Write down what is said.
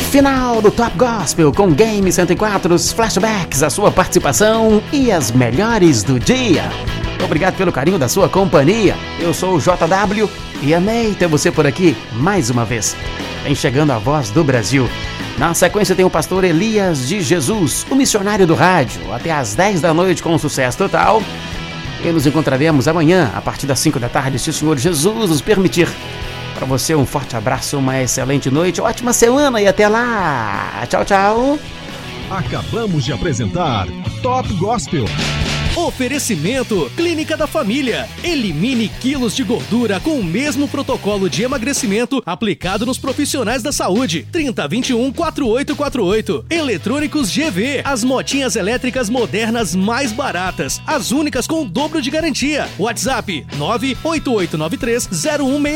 Final do Top Gospel com Game 104, os flashbacks, a sua participação e as melhores do dia. Obrigado pelo carinho da sua companhia. Eu sou o JW e amei ter você por aqui mais uma vez. Vem chegando a voz do Brasil. Na sequência tem o pastor Elias de Jesus, o missionário do rádio, até às 10 da noite com um sucesso total. E nos encontraremos amanhã, a partir das 5 da tarde, se o Senhor Jesus nos permitir. Para você um forte abraço, uma excelente noite, ótima semana e até lá. Tchau, tchau. Acabamos de apresentar Top Gospel. Oferecimento Clínica da Família. Elimine quilos de gordura com o mesmo protocolo de emagrecimento aplicado nos profissionais da saúde. 3021-4848. Eletrônicos GV. As motinhas elétricas modernas mais baratas. As únicas com o dobro de garantia. WhatsApp 988930166.